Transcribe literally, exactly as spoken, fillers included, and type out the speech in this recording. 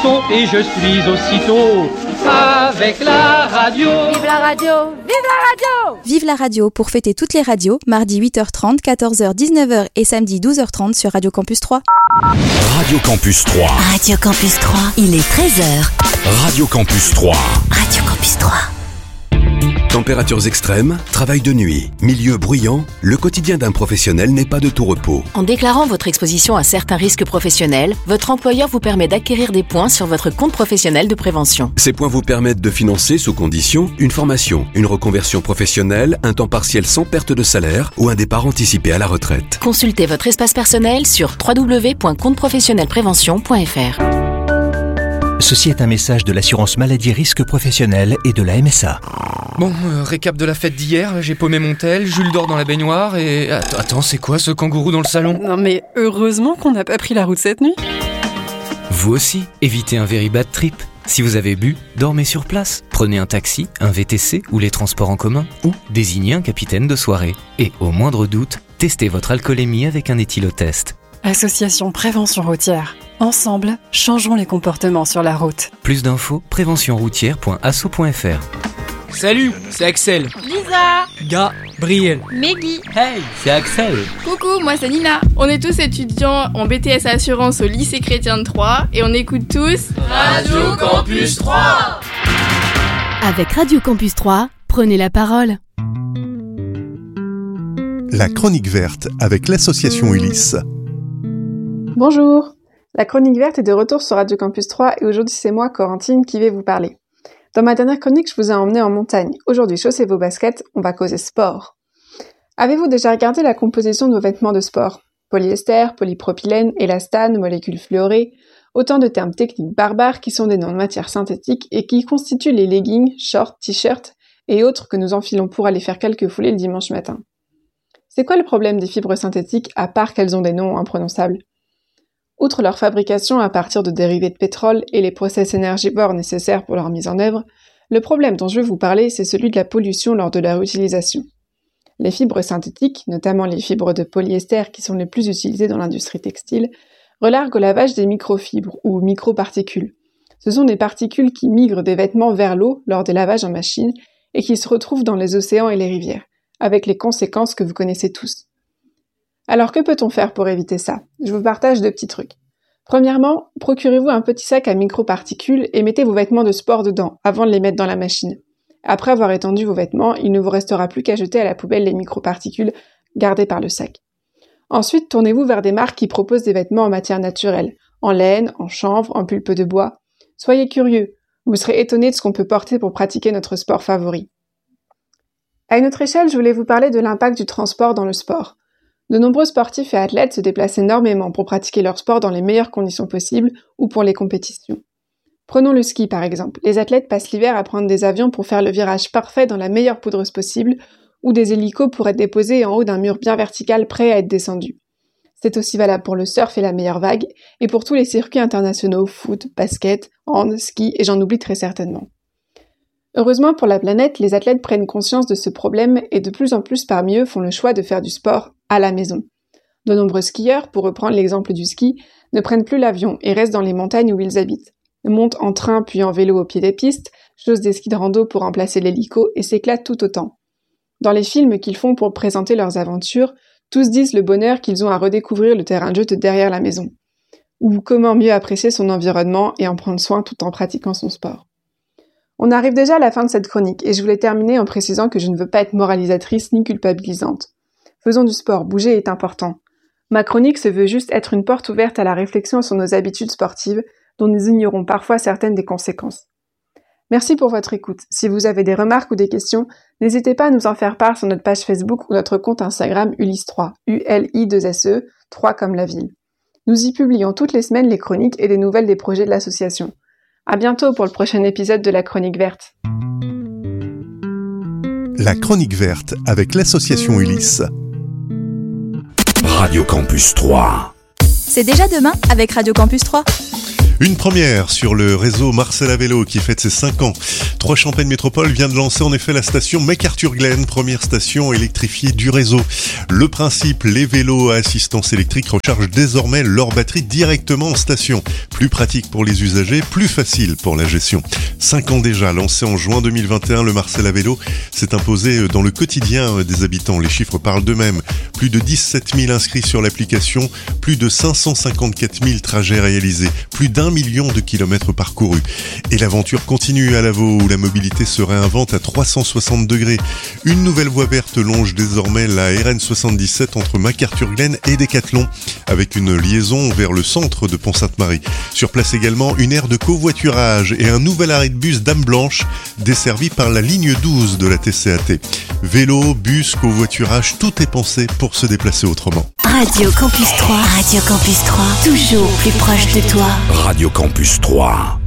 aussitôt et je suis aussitôt avec la radio. Vive la radio, vive la radio. Vive la radio pour fêter toutes les radios, mardi huit heures trente, quatorze heures, dix-neuf heures et samedi douze heures trente sur Radio Campus trois. Radio Campus trois. Radio Campus trois, il est treize heures. Radio Campus trois. Radio Campus trois. Températures extrêmes, travail de nuit, milieu bruyant, le quotidien d'un professionnel n'est pas de tout repos. En déclarant votre exposition à certains risques professionnels, votre employeur vous permet d'acquérir des points sur votre compte professionnel de prévention. Ces points vous permettent de financer sous condition une formation, une reconversion professionnelle, un temps partiel sans perte de salaire ou un départ anticipé à la retraite. Consultez votre espace personnel sur w w w point compte professionnel prévention point f r. Ceci est un message de l'assurance maladie risque professionnel et de la M S A. Bon, euh, récap de la fête d'hier, j'ai paumé mon tel, Jules dort dans la baignoire et... Attends, attends, c'est quoi ce kangourou dans le salon ? Non mais heureusement qu'on n'a pas pris la route cette nuit. Vous aussi, évitez un very bad trip. Si vous avez bu, dormez sur place. Prenez un taxi, un V T C ou les transports en commun, ou désignez un capitaine de soirée. Et au moindre doute, testez votre alcoolémie avec un éthylotest. Association Prévention Routière. Ensemble, changeons les comportements sur la route. Plus d'infos, prévention routière point asso point f r. Salut, c'est Axel. Lisa. Gabriel. Meggy. Hey, c'est Axel. Coucou, moi c'est Nina. On est tous étudiants en B T S Assurance au lycée Chrétien de Troyes et on écoute tous Radio Campus trois. Avec Radio Campus trois, prenez la parole. La chronique verte avec l'association Ulysse. Bonjour, la chronique verte est de retour sur Radio Campus trois et aujourd'hui c'est moi, Corentine, qui vais vous parler. Dans ma dernière chronique, je vous ai emmené en montagne. Aujourd'hui, chaussez vos baskets, on va causer sport. Avez-vous déjà regardé la composition de vos vêtements de sport ? Polyester, polypropylène, élastane, molécules fluorées, autant de termes techniques barbares qui sont des noms de matières synthétiques et qui constituent les leggings, shorts, t-shirts et autres que nous enfilons pour aller faire quelques foulées le dimanche matin. C'est quoi le problème des fibres synthétiques à part qu'elles ont des noms imprononçables ? Outre leur fabrication à partir de dérivés de pétrole et les process énergivores nécessaires pour leur mise en œuvre, le problème dont je vais vous parler, c'est celui de la pollution lors de leur utilisation. Les fibres synthétiques, notamment les fibres de polyester qui sont les plus utilisées dans l'industrie textile, relarguent au lavage des microfibres ou microparticules. Ce sont des particules qui migrent des vêtements vers l'eau lors des lavages en machine et qui se retrouvent dans les océans et les rivières, avec les conséquences que vous connaissez tous. Alors que peut-on faire pour éviter ça ? Je vous partage deux petits trucs. Premièrement, procurez-vous un petit sac à microparticules et mettez vos vêtements de sport dedans avant de les mettre dans la machine. Après avoir étendu vos vêtements, il ne vous restera plus qu'à jeter à la poubelle les microparticules gardées par le sac. Ensuite, tournez-vous vers des marques qui proposent des vêtements en matière naturelle, en laine, en chanvre, en pulpe de bois. Soyez curieux, vous serez étonnés de ce qu'on peut porter pour pratiquer notre sport favori. À une autre échelle, je voulais vous parler de l'impact du transport dans le sport. De nombreux sportifs et athlètes se déplacent énormément pour pratiquer leur sport dans les meilleures conditions possibles ou pour les compétitions. Prenons le ski par exemple. Les athlètes passent l'hiver à prendre des avions pour faire le virage parfait dans la meilleure poudreuse possible ou des hélicos pour être déposés en haut d'un mur bien vertical prêt à être descendu. C'est aussi valable pour le surf et la meilleure vague et pour tous les circuits internationaux, foot, basket, hand, ski et j'en oublie très certainement. Heureusement pour la planète, les athlètes prennent conscience de ce problème et de plus en plus parmi eux font le choix de faire du sport à la maison. De nombreux skieurs, pour reprendre l'exemple du ski, ne prennent plus l'avion et restent dans les montagnes où ils habitent. Montent en train puis en vélo au pied des pistes, chaussent des skis de rando pour remplacer l'hélico et s'éclatent tout autant. Dans les films qu'ils font pour présenter leurs aventures, tous disent le bonheur qu'ils ont à redécouvrir le terrain de jeu de derrière la maison. Ou comment mieux apprécier son environnement et en prendre soin tout en pratiquant son sport. On arrive déjà à la fin de cette chronique et je voulais terminer en précisant que je ne veux pas être moralisatrice ni culpabilisante. Faisons du sport, bouger est important. Ma chronique se veut juste être une porte ouverte à la réflexion sur nos habitudes sportives, dont nous ignorons parfois certaines des conséquences. Merci pour votre écoute. Si vous avez des remarques ou des questions, n'hésitez pas à nous en faire part sur notre page Facebook ou notre compte Instagram Ulysse trois, U L I deux S E, trois comme la ville. Nous y publions toutes les semaines les chroniques et des nouvelles des projets de l'association. À bientôt pour le prochain épisode de la Chronique Verte. La Chronique Verte avec l'association Ulysse. Radio Campus trois. C'est déjà demain avec Radio Campus trois. Une première sur le réseau Marcel à vélo qui fête ses cinq ans. Trois Champagne Métropole vient de lancer en effet la station McArthur-Glen, première station électrifiée du réseau. Le principe, les vélos à assistance électrique rechargent désormais leur batterie directement en station. Plus pratique pour les usagers, plus facile pour la gestion. Cinq ans déjà, lancé en juin deux mille vingt et un, le Marcel à vélo s'est imposé dans le quotidien des habitants. Les chiffres parlent d'eux-mêmes. Plus de dix-sept mille inscrits sur l'application, plus de cinq cent cinquante-quatre mille trajets réalisés, plus d'un million de kilomètres parcourus. Et l'aventure continue à Lavaux où la mobilité se réinvente à trois cent soixante degrés. Une nouvelle voie verte longe désormais la R N soixante-dix-sept entre McArthur-Glen et Décathlon, avec une liaison vers le centre de Pont-Sainte-Marie. Sur place également, une aire de covoiturage et un nouvel arrêt de bus Dame Blanche, desservi par la ligne douze de la T C A T. Vélo, bus, covoiturage, tout est pensé pour se déplacer autrement. Radio Campus trois, Radio Campus trois, toujours plus proche de toi. Radio Campus trois.